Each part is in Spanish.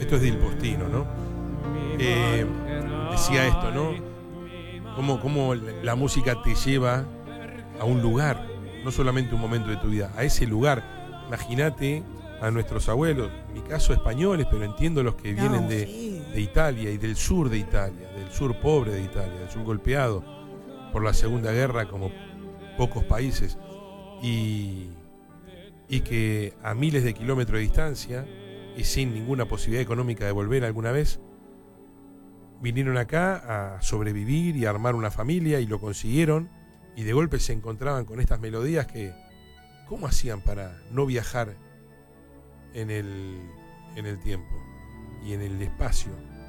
Esto es de Il Postino, ¿no? Decía esto, ¿no? Cómo la música te lleva a un lugar, no solamente un momento de tu vida, a ese lugar. Imagínate a nuestros abuelos, en mi caso españoles, pero entiendo los que vienen de Italia y del sur de Italia, del sur pobre de Italia, del sur golpeado por la Segunda Guerra como pocos países, y que a miles de kilómetros de distancia y sin ninguna posibilidad económica de volver alguna vez, vinieron acá a sobrevivir y a armar una familia y lo consiguieron, y de golpe se encontraban con estas melodías que, ¿cómo hacían para no viajar en el tiempo y en el espacio?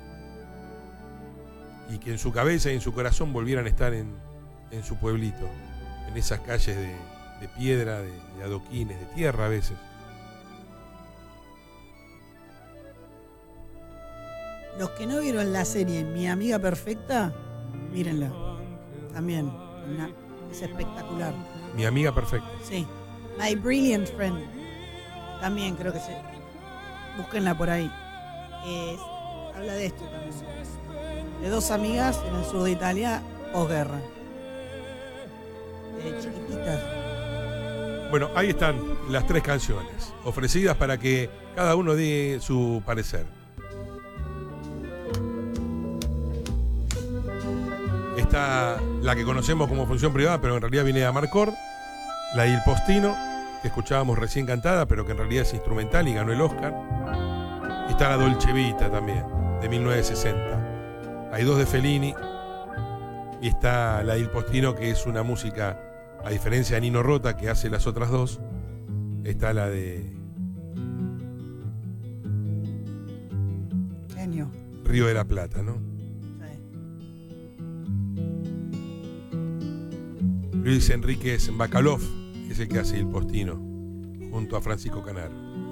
Y que en su cabeza y en su corazón volvieran a estar en su pueblito, en esas calles de piedra, de adoquines, de tierra a veces. Los que no vieron la serie Mi Amiga Perfecta, mírenla. También, es espectacular. Mi Amiga Perfecta. Sí. My Brilliant Friend. También creo que sí. Búsquenla por ahí. Habla de esto también. De dos amigas en el sur de Italia, posguerra. Chiquititas. Bueno, ahí están las 3 canciones, ofrecidas para que cada uno dé su parecer. Está la que conocemos como Función Privada, pero en realidad viene de Amarcord, la de Il Postino, que escuchábamos recién cantada, pero que en realidad es instrumental y ganó el Oscar. Está la Dolce Vita también, de 1960. Hay 2 de Fellini, y está la de Il Postino, que es una música, a diferencia de Nino Rota, que hace las otras 2, está la de Genio. Río de la Plata, ¿no? Luis Enríquez Bacalov es el que hace Il Postino, junto a Francisco Canaro.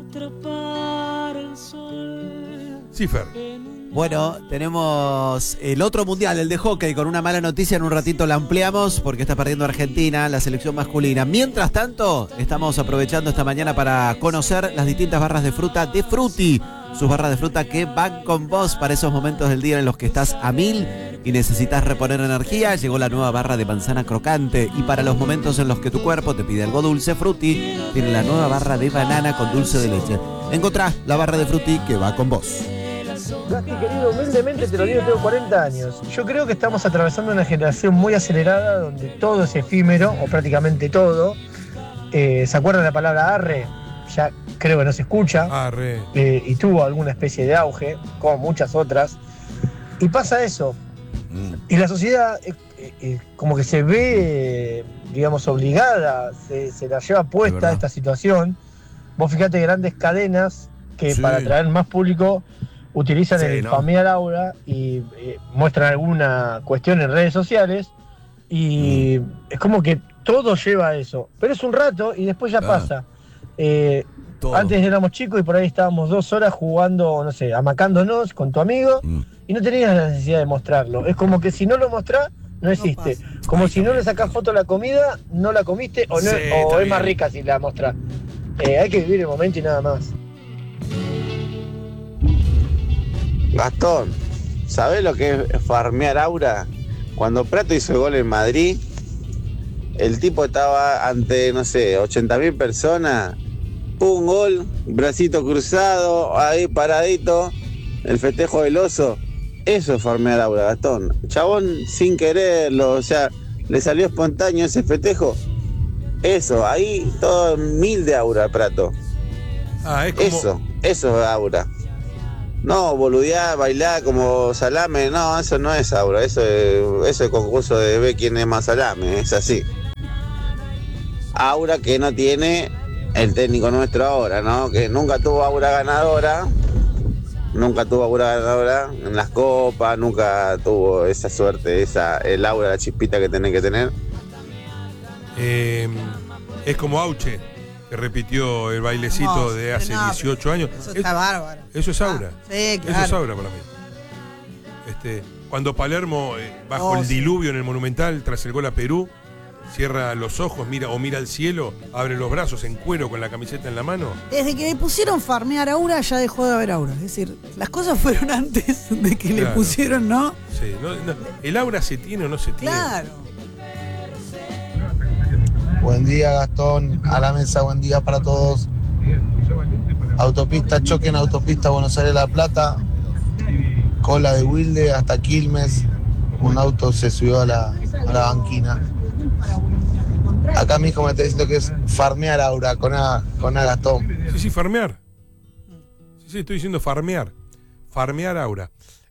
Sí, Fer. Bueno, tenemos el otro mundial, el de hockey, con una mala noticia. En un ratito la ampliamos porque está perdiendo Argentina, la selección masculina. Mientras tanto, estamos aprovechando esta mañana para conocer las distintas barras de fruta de Frutti. Sus barras de fruta que van con vos para esos momentos del día en los que estás a 1000 y necesitas reponer energía. Llegó la nueva barra de manzana crocante. Y para los momentos en los que tu cuerpo te pide algo dulce, Frutti tiene la nueva barra de banana con dulce de leche. Encontrá la barra de Frutti que va con vos. Gasti, querido, humildemente te lo digo, tengo 40 años. Yo creo que estamos atravesando una generación muy acelerada donde todo es efímero, o prácticamente todo. ¿Se acuerdan de la palabra arre? Ya creo que no se escucha. Arre. Y tuvo alguna especie de auge, como muchas otras. Y pasa eso. Y la sociedad como que se ve, digamos, obligada, se la lleva puesta a esta situación. Vos fijate grandes cadenas que para atraer más público utilizan el Farmear Aura y muestran alguna cuestión en redes sociales y es como que todo lleva a eso, pero es un rato y después ya pasa. Antes éramos chicos y por ahí estábamos 2 horas jugando, no sé, amacándonos con tu amigo y no tenías la necesidad de mostrarlo. Es como que si no lo mostrás, no existe. Como si no le sacás foto a la comida, no la comiste o, no, o es más rica si la mostrás. Hay que vivir el momento y nada más. Gastón, ¿sabés lo que es farmear aura? Cuando Prato hizo el gol en Madrid, el tipo estaba ante, no sé, 80.000 personas, un gol, bracito cruzado, ahí paradito, el festejo del oso. Eso es farmear aura, Gastón. Chabón, sin quererlo, o sea, le salió espontáneo ese festejo. Eso, ahí todo 1000 de aura, Prato. Es como... Eso es aura. No, boludear, bailar como salame, no, eso no es aura, eso es concurso de ver quién es más salame, es así. Aura que no tiene el técnico nuestro ahora, ¿no? Que nunca tuvo aura ganadora en las copas, nunca tuvo esa suerte, el aura, la chispita que tenés que tener. Es como Auche, que repitió el bailecito de hace 18 años. Eso está bárbaro. Eso es aura. Sí, claro. Eso es aura para mí. Cuando Palermo, bajo el diluvio en el Monumental, tras el gol a Perú, cierra los ojos, mira al cielo, abre los brazos en cuero con la camiseta en la mano. Desde que le pusieron farmear aura ya dejó de haber aura. Es decir, las cosas fueron antes de que le pusieron, ¿no? Sí, ¿el aura se tiene o no se tiene? Claro. Buen día, Gastón, a la mesa, buen día para todos. Autopista, choque en autopista Buenos Aires-La Plata, cola de Wilde hasta Quilmes, un auto se subió a la banquina. Acá mi hijo me está diciendo que es farmear aura con A Gastón. Sí, farmear. Sí, estoy diciendo farmear. Farmear aura.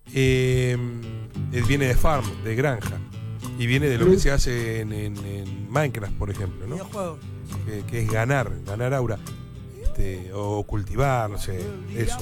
Viene de farm, de granja. Y viene de lo que se hace en Minecraft, por ejemplo, ¿no? Que es ganar aura. O cultivar, no sé, eso.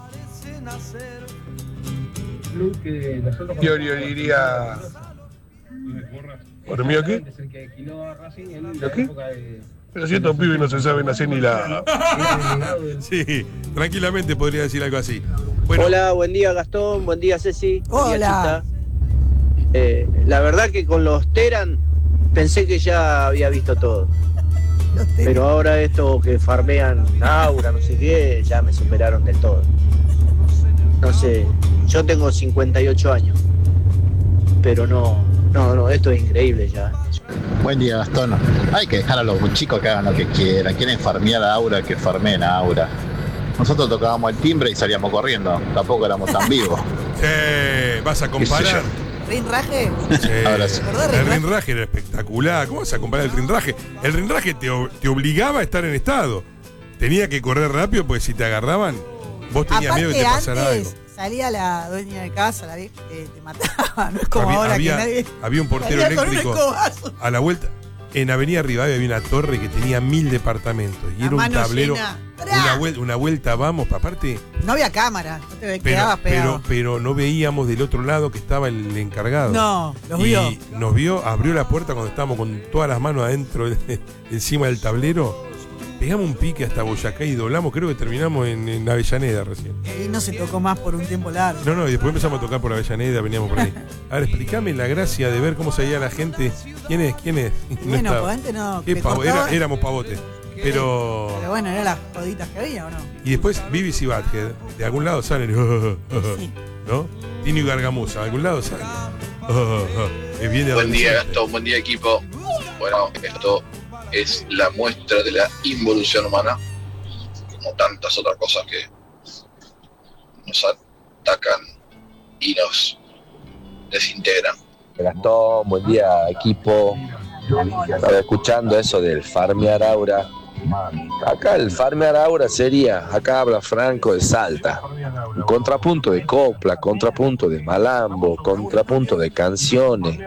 Yo diría... ¿Por mí o qué? ¿Lo qué? Pero si estos pibes no se saben hacer ni la... Sí, tranquilamente podría decir algo así. Bueno. Hola, buen día Gastón, buen día Ceci. Hola. Buen día, Chita. La verdad que con los Teran pensé que ya había visto todo. Pero ahora esto que farmean aura, no sé qué, ya me superaron del todo. No sé, yo tengo 58 años, pero no, esto es increíble ya. Buen día, Gastón. Hay que dejar a los chicos que hagan lo que quieran. Quieren farmear aura, que farmeen aura. Nosotros tocábamos el timbre y salíamos corriendo. Tampoco éramos tan vivos. ¿Vas a comparar? ¿Rinraje? Sí. El rinraje era espectacular. ¿Cómo vas a comparar el rinraje? El rinraje te obligaba a estar en estado. Tenía que correr rápido porque si te agarraban, vos tenías miedo de que te pasara algo. Salía la dueña de casa, la vieja, te mataba. No es como ahora que nadie... Había un portero eléctrico a la vuelta. En Avenida Rivadavia había una torre que tenía 1000 departamentos. Y era un tablero. Una vuelta, vamos, aparte. No había cámara, no te quedabas pegado. Pero no veíamos del otro lado que estaba el encargado. No, los vio. Y nos vio, abrió la puerta cuando estábamos con todas las manos adentro, encima del tablero. Pegamos un pique hasta Boyacá y doblamos, creo que terminamos en Avellaneda recién. Y no se tocó más por un tiempo largo. No, y después empezamos a tocar por Avellaneda, veníamos por ahí. A ver, explícame la gracia de ver cómo salía la gente. ¿Quién es? Bueno, pues antes no. Éramos pavotes. Pero bueno, eran las joditas que había, ¿o no? Y después Vivis y Badhead, de algún lado salen, sí. ¿No? Tino y Gargamusa, de algún lado salen. Buen día, Gastón, buen día, equipo. Bueno, esto es la muestra de la involución humana, como tantas otras cosas que nos atacan y nos desintegran. Gastón, buen día, equipo. Estaba escuchando eso del farmear aura. Acá el farmear aura sería, acá habla Franco de Salta, un contrapunto de copla, contrapunto de malambo, contrapunto de canciones.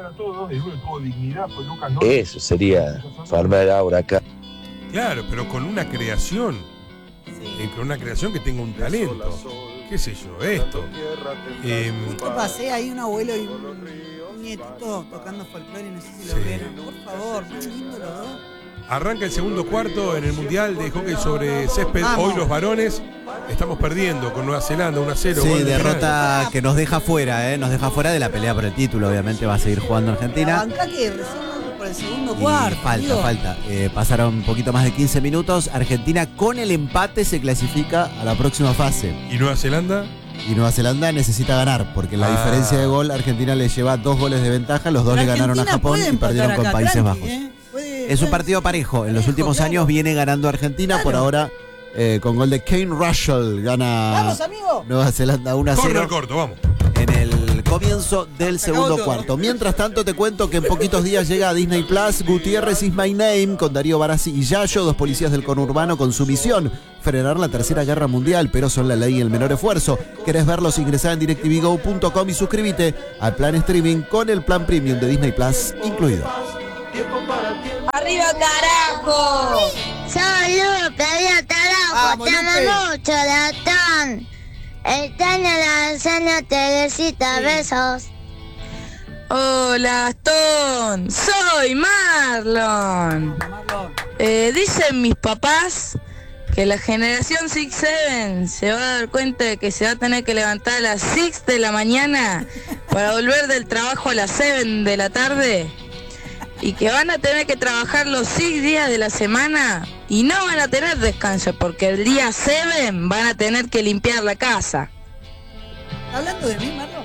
Eso sería farmear aura acá. Claro, pero con una creación, con una creación que tenga un talento. ¿Qué sé yo? Esto. Justo pasé ahí un abuelo y un nietito tocando folclore, no sé si lo vieron. Por favor, muy lindo los dos. Arranca el segundo cuarto en el Mundial de Hockey sobre Césped. Hoy los varones estamos perdiendo con Nueva Zelanda 1-0. Sí, derrota que nos deja fuera, nos deja fuera de la pelea por el título. Obviamente va a seguir jugando Argentina. La banca que recién por el segundo cuarto. Falta. Pasaron un poquito más de 15 minutos. Argentina con el empate se clasifica a la próxima fase. ¿Y Nueva Zelanda? Y Nueva Zelanda necesita ganar, porque la diferencia de gol, Argentina le lleva 2 goles de ventaja. Los dos le ganaron a Japón y perdieron con Países Bajos. Es un partido parejo. En los últimos años viene ganando Argentina. Por ahora, con gol de Kane Russell, gana ¡Vamos, amigo! Nueva Zelanda 1-0. Corner corto, vamos. En el comienzo del segundo cuarto. Mientras tanto, te cuento que en poquitos días llega a Disney Plus Gutiérrez is My Name, con Darío Barassi y Yayo, 2 policías del conurbano con su misión: frenar la tercera guerra mundial, pero son la ley y el menor esfuerzo. ¿Querés verlos? Ingresá en DirecTVGo.com y suscríbete al plan streaming con el plan premium de Disney Plus incluido. ¡Arriba, carajo! ¡Salud, querido carajo! ¡Te amo mucho, Gastón! Extraño la lasaña, Teresita, besos. Hola, Gastón. Soy Marlon. Dicen mis papás que la generación 6-7 se va a dar cuenta de que se va a tener que levantar a las 6 de la mañana para volver del trabajo a las 7 de la tarde. y que van a tener que trabajar los 6 días de la semana y no van a tener descanso porque el día 7 van a tener que limpiar la casa. ¿Hablando de mí, Marlon?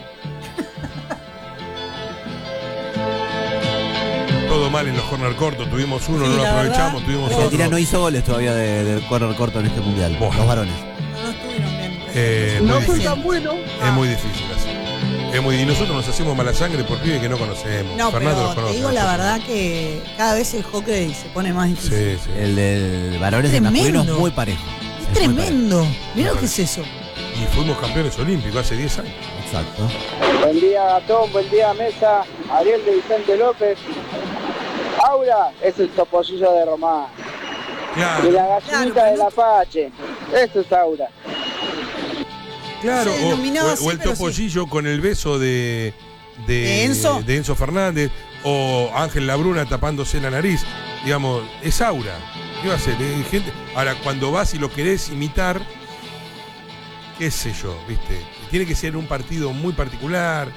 Todo mal en los corner cortos, tuvimos uno, Sí, no lo la aprovechamos, verdad, tuvimos Argentina otro. no hizo goles todavía de corner corto en este mundial. Buah. Los varones. No estuvieron bien. Muy No fue difícil. tan bueno. Es muy difícil así. Y nosotros nos hacemos mala sangre por pibes que no conocemos. No, Fernando los pero te conoce. digo la verdad que cada vez el hockey se pone más difícil. Sí, sí. El del varones y masculino es muy parejo. Es tremendo. Mirá lo que es eso. Y fuimos campeones olímpicos hace 10 años. Exacto. Buen día, Gatón, buen día, Mesa. Ariel de Vicente López. Aura es el topollillo de Román. Claro. Y la gallinita del Apache. Eso es Aura. Claro, Se denominaba así, o el pero topollillo con el beso de Enzo? de Enzo Fernández, o Ángel Labruna tapándose la nariz. Digamos, es Aura. ¿Qué va a hacer? Gente. Ahora, cuando vas y lo querés imitar, qué sé yo, ¿viste? Tiene que ser un partido muy particular,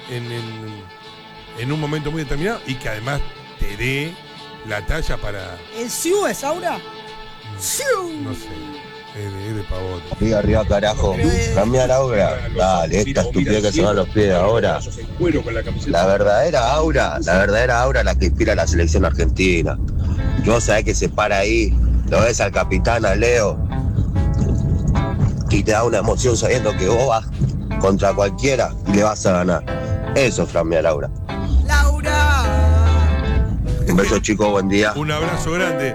en un momento muy determinado, y que además te dé la talla para, ¿El Siu es Aura? ¡Siu! no sé, es de pavote. Arriba, arriba, carajo. Cambiar Aura. Dale, esta estupidez que se van los pies ahora. La verdadera Aura la que inspira a la selección argentina. Yo sabés que se para ahí, lo ves al capitán, a Leo, y te da una emoción sabiendo que vos vas contra cualquiera y le vas a ganar. Eso es flamear Aura. ¡Laura! Un beso, chicos, buen día. Un abrazo grande.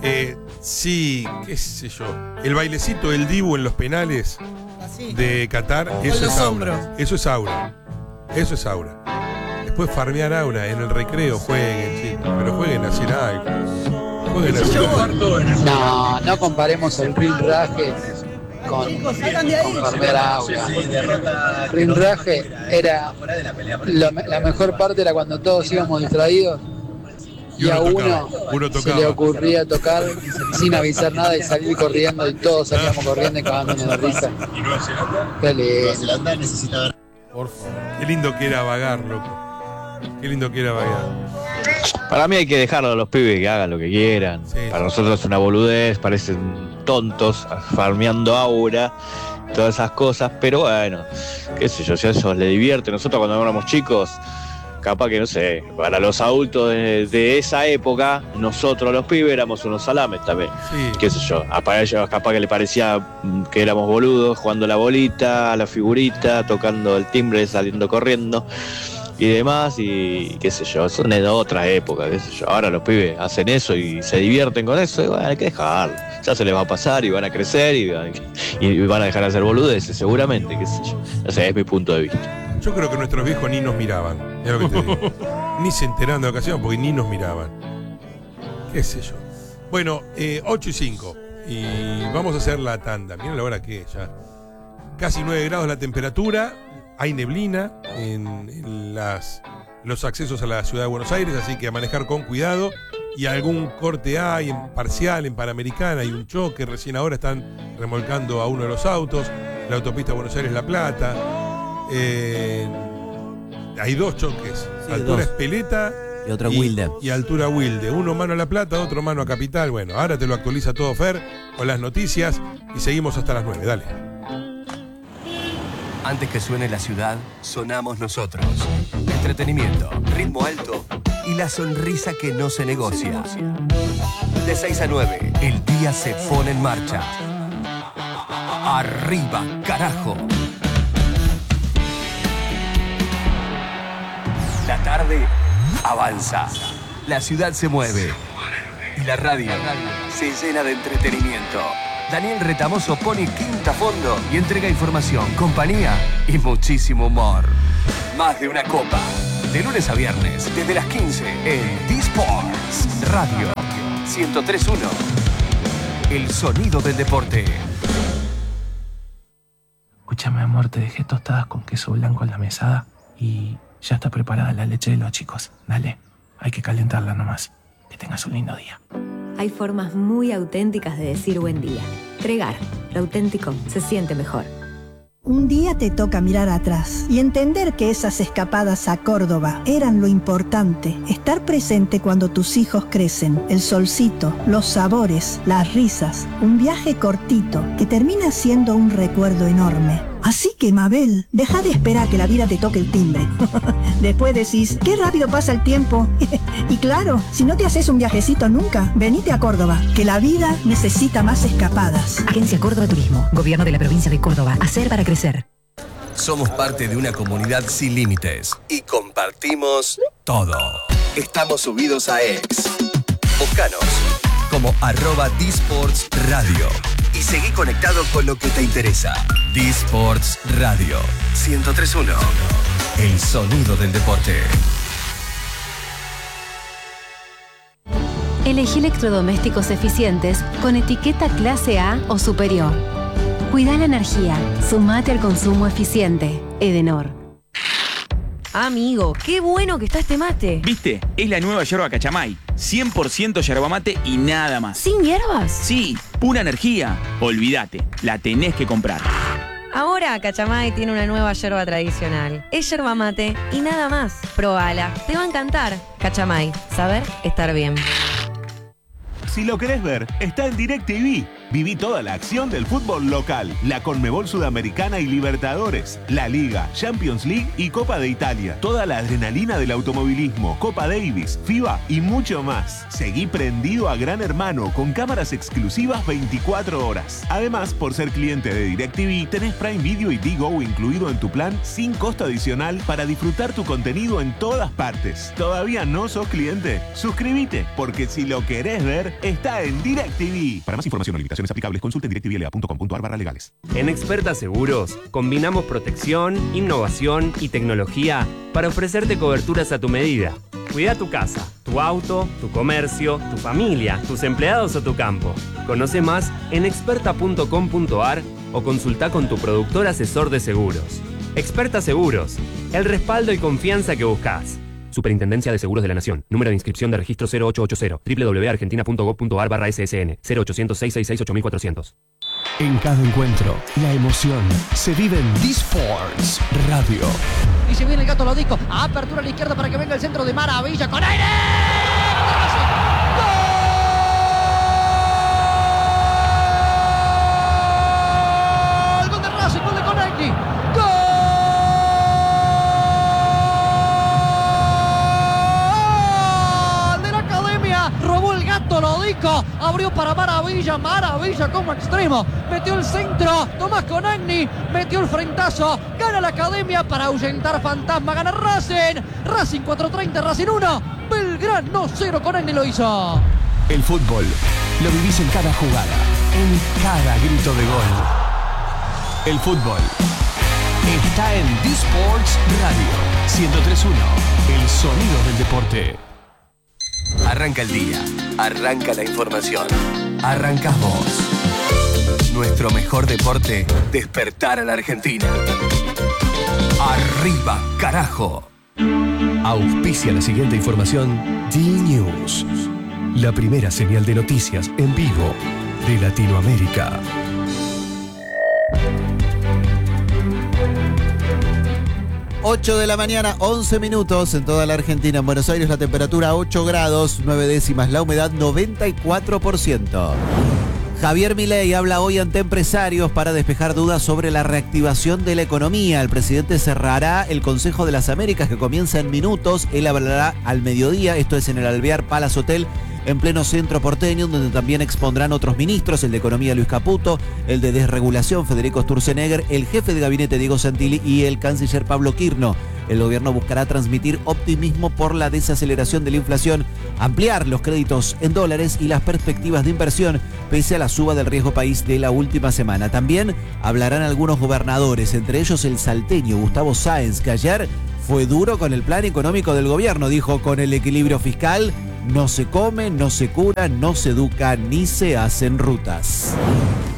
Sí, qué sé yo. El bailecito del Dibu en los penales Así. de Qatar, eso los es Aura. hombros. Eso es Aura. Eso es Aura. Después farmear Aura en el recreo, jueguen, chicos. Pero jueguen así algo. Jueguen así. No comparemos el rinraje con farmear Aura. Rinraje era la mejor parte era cuando todos íbamos distraídos y a uno se le ocurría tocar sin avisar nada y salir corriendo y todos salíamos corriendo y cagándonos de risa. Qué lindo. Por favor. Qué lindo que era vagar, loco. Qué lindo que era vagar. Para mí hay que dejarlo a los pibes que hagan lo que quieran. Para nosotros es una boludez, parecen tontos, farmeando Aura, todas esas cosas, pero bueno, qué sé yo, si a eso les divierte. Nosotros cuando éramos chicos, capaz que no sé, para los adultos de esa época, nosotros los pibes éramos unos salames también. Qué sé yo, para ellos capaz que les parecía que éramos boludos, jugando la bolita, la figurita, tocando el timbre, saliendo corriendo y demás, y qué sé yo, son de otra época, qué sé yo. Ahora los pibes hacen eso y se divierten con eso, y bueno, hay que dejarlo. Ya se les va a pasar y van a crecer y van a dejar de hacer boludeces, seguramente, qué sé yo. Ese es mi punto de vista. Yo creo que nuestros viejos ni nos miraban. Es lo que te digo. Ni se enteraban de la ocasión porque ni nos miraban. Qué sé yo. Bueno, 8:05. Y vamos a hacer la tanda. Miren la hora que es ya. Casi 9 grados la temperatura. Hay neblina en los accesos a la ciudad de Buenos Aires, así que a manejar con cuidado. Y algún corte hay en parcial, en Panamericana, hay un choque. Recién ahora están remolcando a uno de los autos. La autopista Buenos Aires-La Plata. Hay 2 choques. Sí, altura 2. Espeleta Y otro Wilde. Y altura Wilde. Uno mano a La Plata, otro mano a Capital. Bueno, ahora te lo actualiza todo Fer con las noticias y seguimos hasta las 9. Dale. Antes que suene la ciudad, sonamos nosotros. Entretenimiento, ritmo alto y la sonrisa que no se negocia. De 6 a 9, el día se pone en marcha. Arriba, carajo. La tarde avanza. La ciudad se mueve. Y la radio se llena de entretenimiento. Daniel Retamoso pone quinta a fondo y entrega información, compañía y muchísimo humor. Más de una copa. De lunes a viernes, desde las 15 en D-Sports Radio 103.1. El sonido del deporte. Escúchame, amor, te dejé tostadas con queso blanco en la mesada y ya está preparada la leche de los chicos. Dale, hay que calentarla nomás. Que tengas un lindo día. Hay formas muy auténticas de decir buen día. Tregar, lo auténtico se siente mejor. Un día te toca mirar atrás y entender que esas escapadas a Córdoba eran lo importante. Estar presente cuando tus hijos crecen, el solcito, los sabores, las risas, un viaje cortito que termina siendo un recuerdo enorme. Así que, Mabel, deja de esperar que la vida te toque el timbre. Después decís, qué rápido pasa el tiempo. Y claro, si no te haces un viajecito nunca, venite a Córdoba, que la vida necesita más escapadas. Agencia Córdoba Turismo, Gobierno de la Provincia de Córdoba. Hacer para crecer. Somos parte de una comunidad sin límites y compartimos todo. Estamos subidos a X. Búscanos como @dsportsradio y seguí conectado con lo que te interesa. D-Sports Radio 103.1. El sonido del deporte. Elegí electrodomésticos eficientes con etiqueta clase A o superior. Cuida la energía. Sumate al consumo eficiente. Edenor. Amigo, qué bueno que está este mate. ¿Viste? Es la nueva yerba Cachamay. 100% yerba mate y nada más. ¿Sin hierbas? Sí, pura energía. Olvídate, la tenés que comprar. Ahora Cachamay tiene una nueva yerba tradicional. Es yerba mate y nada más. Probala, te va a encantar. Cachamay, saber estar bien. Si lo querés ver, está en DirecTV. Viví toda la acción del fútbol local, la Conmebol Sudamericana y Libertadores, la Liga, Champions League y Copa de Italia. Toda la adrenalina del automovilismo, Copa Davis, FIBA y mucho más. Seguí prendido a Gran Hermano con cámaras exclusivas 24 horas. Además, por ser cliente de DirecTV, tenés Prime Video y Digo incluido en tu plan sin costo adicional para disfrutar tu contenido en todas partes. ¿Todavía no sos cliente? Suscríbete, porque si lo querés ver, está en DirecTV. Para más información o limitaciones aplicables, consulte en directivela.com.ar/legales. En Experta Seguros, combinamos protección, innovación y tecnología para ofrecerte coberturas a tu medida. Cuida tu casa, tu auto, tu comercio, tu familia, tus empleados o tu campo. Conoce más en experta.com.ar o consulta con tu productor asesor de seguros. Experta Seguros, el respaldo y confianza que buscas. Superintendencia de Seguros de la Nación. Número de inscripción de registro 0880. www.argentina.gov.ar/ssn. 0800-666-8400. En cada encuentro, la emoción se vive en D-Sports Radio. Y se viene el Gato Lodico. Apertura a la izquierda para que venga el centro de Maravilla. ¡Con aire! ¡Gol! ¡Gol de Racing! ¡Gol de Conecti! ¡Gol! Robó el Gato Lodico, abrió para Maravilla, Maravilla como extremo, metió el centro, Tomás Conagni, metió el frentazo, gana la Academia para ahuyentar fantasma, gana Racing, Racing 430, Racing 1, Belgrano 0, Conagni lo hizo. El fútbol lo vivís en cada jugada, en cada grito de gol. El fútbol está en D-Sports Radio 103.1, el sonido del deporte. Arranca el día, arranca la información, arrancás vos. Nuestro mejor deporte, despertar a la Argentina. ¡Arriba, carajo! Auspicia la siguiente información D-News, la primera señal de noticias en vivo de Latinoamérica. Ocho de la mañana, 11 minutos en toda la Argentina. En Buenos Aires la temperatura 8 grados, 9 décimas, la humedad 94%. Javier Milei habla hoy ante empresarios para despejar dudas sobre la reactivación de la economía. El presidente cerrará el Consejo de las Américas que comienza en minutos. Él hablará al mediodía, esto es en el Alvear Palace Hotel, en pleno centro porteño, donde también expondrán otros ministros, el de Economía Luis Caputo, el de Desregulación Federico Sturzenegger, el jefe de gabinete Diego Santilli y el canciller Pablo Quirno. El gobierno buscará transmitir optimismo por la desaceleración de la inflación, ampliar los créditos en dólares y las perspectivas de inversión pese a la suba del riesgo país de la última semana. También hablarán algunos gobernadores, entre ellos el salteño Gustavo Sáenz, que ayer fue duro con el plan económico del gobierno. Dijo: con el equilibrio fiscal no se come, no se cura, no se educa ni se hacen rutas.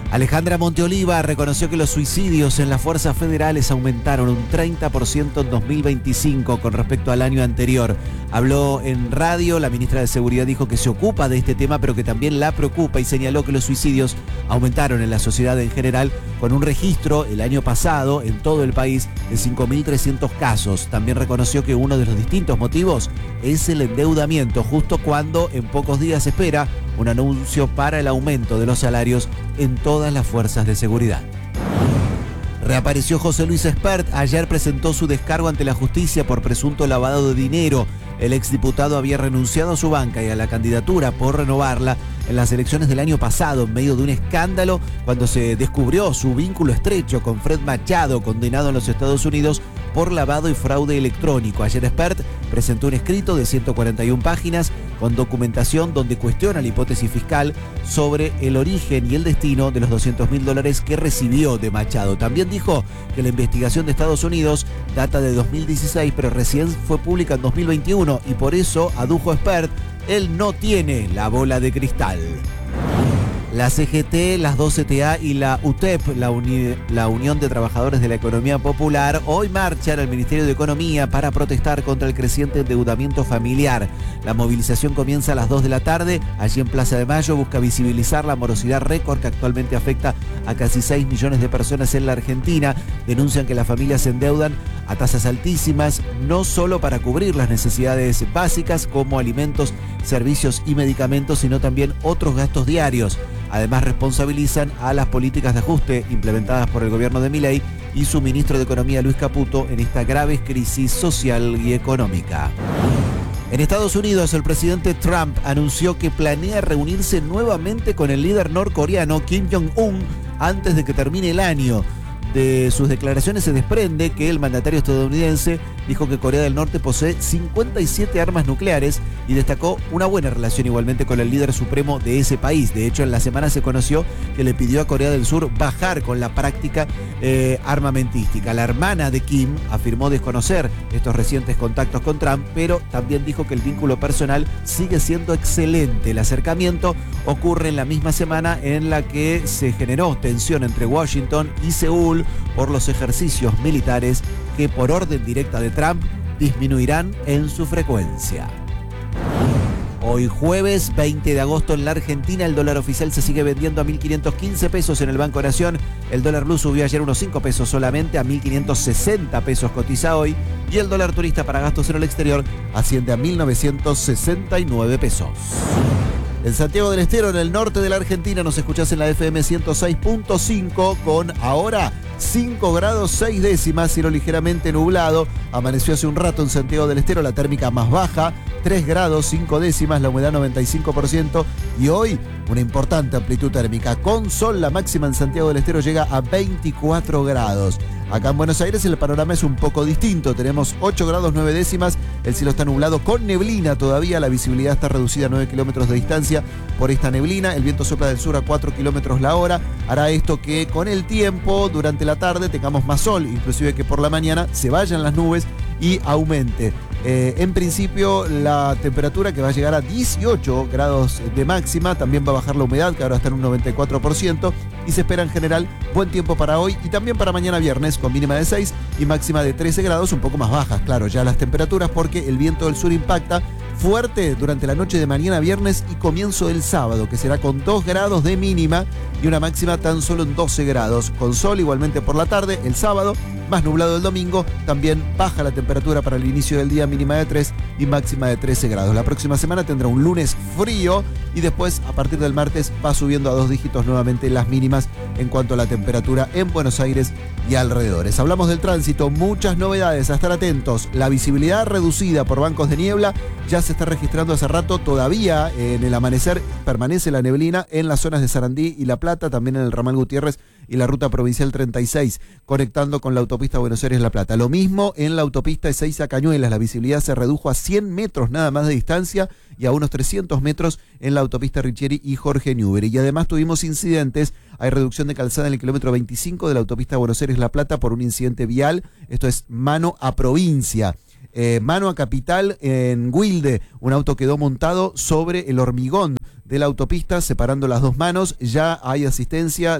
Alejandra Monteoliva reconoció que los suicidios en las fuerzas federales aumentaron un 30% en 2025 con respecto al año anterior. Habló en radio, la ministra de Seguridad dijo que se ocupa de este tema, pero que también la preocupa y señaló que los suicidios aumentaron en la sociedad en general con un registro el año pasado en todo el país de 5.300 casos. También reconoció que uno de los distintos motivos es el endeudamiento, justo cuando en pocos días se espera un anuncio para el aumento de los salarios en todas las fuerzas de seguridad. Reapareció José Luis Espert. Ayer presentó su descargo ante la justicia por presunto lavado de dinero. El exdiputado había renunciado a su banca y a la candidatura por renovarla en las elecciones del año pasado, en medio de un escándalo cuando se descubrió su vínculo estrecho con Fred Machado, condenado en los Estados Unidos por lavado y fraude electrónico. Ayer Espert presentó un escrito de 141 páginas con documentación donde cuestiona la hipótesis fiscal sobre el origen y el destino de los $200.000 que recibió de Machado. También dijo que la investigación de Estados Unidos data de 2016, pero recién fue pública en 2021 y por eso, adujo Espert, él no tiene la bola de cristal. La CGT, las 2 CTA y la UTEP, la Unión de Trabajadores de la Economía Popular, hoy marchan al Ministerio de Economía para protestar contra el creciente endeudamiento familiar. La movilización comienza a las 2 de la tarde. Allí en Plaza de Mayo busca visibilizar la morosidad récord que actualmente afecta a casi 6 millones de personas en la Argentina. Denuncian que las familias se endeudan a tasas altísimas, no solo para cubrir las necesidades básicas como alimentos, servicios y medicamentos, sino también otros gastos diarios. Además, responsabilizan a las políticas de ajuste implementadas por el gobierno de Milei y su ministro de Economía, Luis Caputo, en esta grave crisis social y económica. En Estados Unidos, el presidente Trump anunció que planea reunirse nuevamente con el líder norcoreano Kim Jong-un antes de que termine el año. De sus declaraciones se desprende que el mandatario estadounidense dijo que Corea del Norte posee 57 armas nucleares y destacó una buena relación igualmente con el líder supremo de ese país. De hecho, en la semana se conoció que le pidió a Corea del Sur bajar con la práctica armamentística. La hermana de Kim afirmó desconocer estos recientes contactos con Trump, pero también dijo que el vínculo personal sigue siendo excelente. El acercamiento ocurre en la misma semana en la que se generó tensión entre Washington y Seúl por los ejercicios militares que por orden directa de Trump disminuirán en su frecuencia. Hoy jueves 20 de agosto en la Argentina el dólar oficial se sigue vendiendo a 1.515 pesos en el Banco Nación. El dólar blue subió ayer unos 5 pesos solamente, a 1.560 pesos cotiza hoy. Y el dólar turista para gastos en el exterior asciende a 1.969 pesos. En Santiago del Estero, en el norte de la Argentina, nos escuchás en la FM 106.5 con ahora 5 grados 6 décimas, cielo ligeramente nublado. Amaneció hace un rato en Santiago del Estero, la térmica más baja, 3 grados 5 décimas, la humedad 95%. Y hoy una importante amplitud térmica. Con sol, la máxima en Santiago del Estero llega a 24 grados. Acá en Buenos Aires el panorama es un poco distinto. Tenemos 8 grados 9 décimas, el cielo está nublado con neblina todavía, la visibilidad está reducida a 9 kilómetros de distancia por esta neblina. El viento sopla del sur a 4 kilómetros la hora. Hará esto que con el tiempo, durante la tarde, tengamos más sol, inclusive que por la mañana se vayan las nubes y aumente. En principio la temperatura que va a llegar a 18 grados de máxima, también va a bajar la humedad que ahora está en un 94% y se espera en general buen tiempo para hoy y también para mañana viernes con mínima de 6 y máxima de 13 grados, un poco más bajas, claro, ya las temperaturas porque el viento del sur impacta fuerte durante la noche de mañana viernes y comienzo del sábado, que será con 2 grados de mínima y una máxima tan solo en 12 grados, con sol igualmente por la tarde el sábado, más nublado el domingo, también baja la temperatura para el inicio del día, mínima de 3 y máxima de 13 grados. La próxima semana tendrá un lunes frío y después a partir del martes va subiendo a 2 dígitos nuevamente las mínimas en cuanto a la temperatura en Buenos Aires y alrededores. Hablamos del tránsito, muchas novedades a estar atentos. La visibilidad reducida por bancos de niebla ya se está registrando hace rato, todavía en el amanecer permanece la neblina en las zonas de Sarandí y La Plata, también en el ramal Gutiérrez y la ruta provincial 36, conectando con la autopista Buenos Aires-La Plata. Lo mismo en la autopista Ezeiza Cañuelas, la visibilidad se redujo a 100 metros nada más de distancia y a unos 300 metros en la autopista Richieri y Jorge Newbery. Y además tuvimos incidentes, hay reducción de calzada en el kilómetro 25 de la autopista Buenos Aires-La Plata por un incidente vial, esto es mano a provincia. Mano a Capital en Wilde, un auto quedó montado sobre el hormigón de la autopista, separando las dos manos. Ya hay asistencia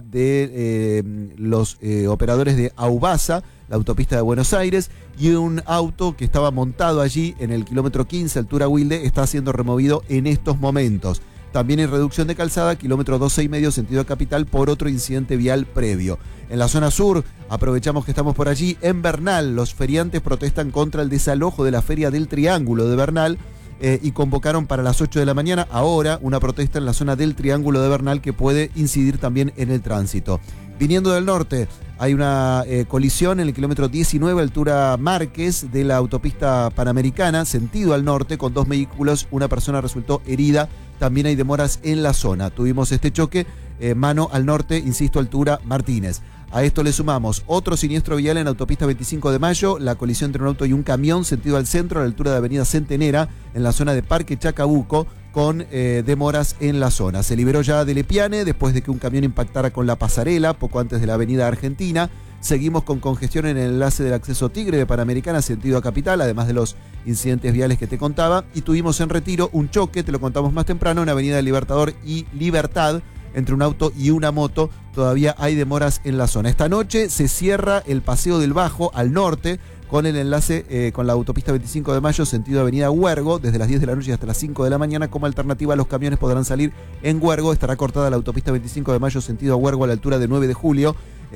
de los operadores de Aubasa, la autopista de Buenos Aires, y un auto que estaba montado allí en el kilómetro 15, altura Wilde, está siendo removido en estos momentos. También hay reducción de calzada, kilómetro 12,5, sentido capital, por otro incidente vial previo. En la zona sur, aprovechamos que estamos por allí, en Bernal, los feriantes protestan contra el desalojo de la Feria del Triángulo de Bernal y convocaron para las 8 de la mañana, ahora, una protesta en la zona del Triángulo de Bernal que puede incidir también en el tránsito. Viniendo del norte, hay una colisión en el kilómetro 19, altura Márquez, de la autopista Panamericana, sentido al norte, con 2 vehículos, una persona resultó herida. También hay demoras en la zona. Tuvimos este choque, mano al norte, insisto, altura Martínez. A esto le sumamos otro siniestro vial en autopista 25 de Mayo, la colisión entre un auto y un camión, sentido al centro, a la altura de avenida Centenera, en la zona de Parque Chacabuco, con demoras en la zona. Se liberó ya de Lepiane después de que un camión impactara con la pasarela, poco antes de la avenida Argentina. Seguimos con congestión en el enlace del acceso Tigre de Panamericana, sentido a Capital, además de los incidentes viales que te contaba. Y tuvimos en Retiro un choque, te lo contamos más temprano, en avenida Libertador y Libertad, entre un auto y una moto. Todavía hay demoras en la zona. Esta noche se cierra el Paseo del Bajo al norte, con el enlace con la autopista 25 de Mayo, sentido avenida Huergo, desde las 10 de la noche hasta las 5 de la mañana. Como alternativa, los camiones podrán salir en Huergo. Estará cortada la autopista 25 de Mayo, sentido a Huergo, a la altura de 9 de julio.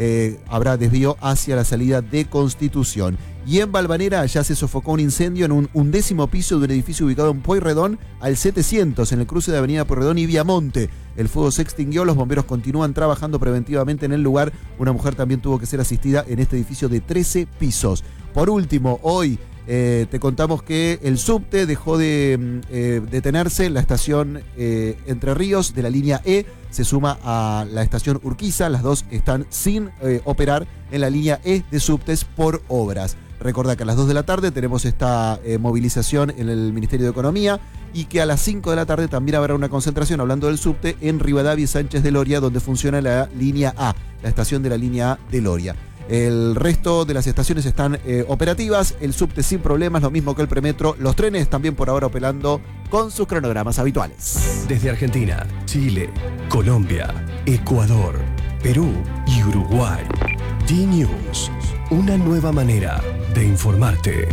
Habrá desvío hacia la salida de Constitución. Y en Valvanera ya se sofocó un incendio en un 11º piso de un edificio ubicado en Pueyrredón al 700, en el cruce de avenida Pueyrredón y Viamonte. El fuego se extinguió, los bomberos continúan trabajando preventivamente en el lugar. Una mujer también tuvo que ser asistida en este edificio de 13 pisos. Por último, hoy te contamos que el subte dejó de detenerse en la estación Entre Ríos de la línea E, se suma a la estación Urquiza. Las dos están sin operar en la línea E de subtes por obras. Recordá que a las 2 de la tarde tenemos esta movilización en el Ministerio de Economía, y que a las 5 de la tarde también habrá una concentración, hablando del subte, en Rivadavia y Sánchez de Loria, donde funciona la línea A, la estación de la línea A de Loria. El resto de las estaciones están operativas, el subte sin problemas, lo mismo que el premetro. Los trenes también por ahora operando con sus cronogramas habituales. Desde Argentina, Chile, Colombia, Ecuador, Perú y Uruguay. D-News, una nueva manera de informarte.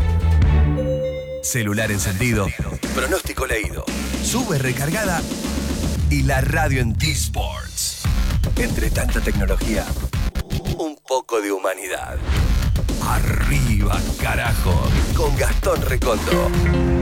Celular encendido, pronóstico leído, sube recargada y la radio en T-Sports. Entre tanta tecnología, un poco de humanidad. Arriba, carajo, con Gastón Recondo.